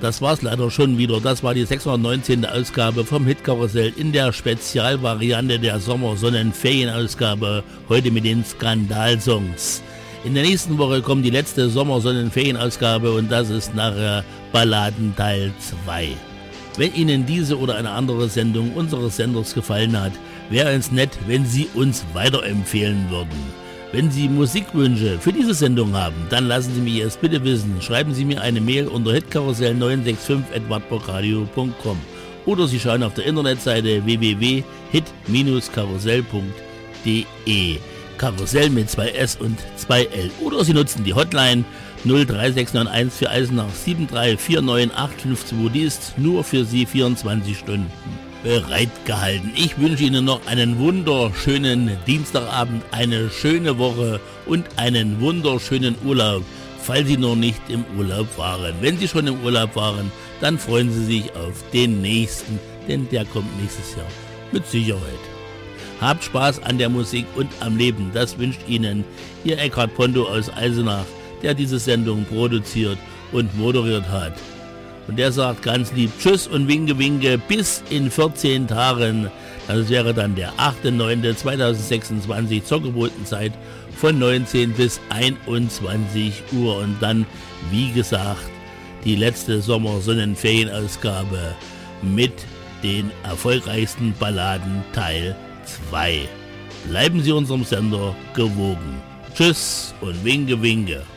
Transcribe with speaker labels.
Speaker 1: das war's leider schon wieder. Das war die 619. Ausgabe vom Hitkarussell in der Spezialvariante der Sommersonnenferienausgabe. Heute mit den Skandalsongs. In der nächsten Woche kommt die letzte Sommersonnenferienausgabe und das ist nachher Balladen Teil 2. Wenn Ihnen diese oder eine andere Sendung unseres Senders gefallen hat, wäre es nett, wenn Sie uns weiterempfehlen würden. Wenn Sie Musikwünsche für diese Sendung haben, dann lassen Sie mich es bitte wissen. Schreiben Sie mir eine Mail unter hitkarussell965@wartburgradio.com oder Sie schauen auf der Internetseite www.hit-karussell.de. Karussell mit 2 S und 2 L. Oder Sie nutzen die Hotline 03691 für Eisenach 7349852. Die ist nur für Sie 24 Stunden bereitgehalten. Ich wünsche Ihnen noch einen wunderschönen Dienstagabend, eine schöne Woche und einen wunderschönen Urlaub, falls Sie noch nicht im Urlaub waren. Wenn Sie schon im Urlaub waren, dann freuen Sie sich auf den nächsten, denn der kommt nächstes Jahr mit Sicherheit. Habt Spaß an der Musik und am Leben, das wünscht Ihnen Ihr Eckhard Ponto aus Eisenach, der diese Sendung produziert und moderiert hat. Und der sagt ganz lieb Tschüss und Winke Winke bis in 14 Tagen. Das wäre dann der 8.9.2026 zur gewohnten Zeit von 19 bis 21 Uhr. Und dann, wie gesagt, die letzte Sommersonnenferienausgabe mit den erfolgreichsten Balladen Teil 2. Bleiben Sie unserem Sender gewogen. Tschüss und Winke Winke.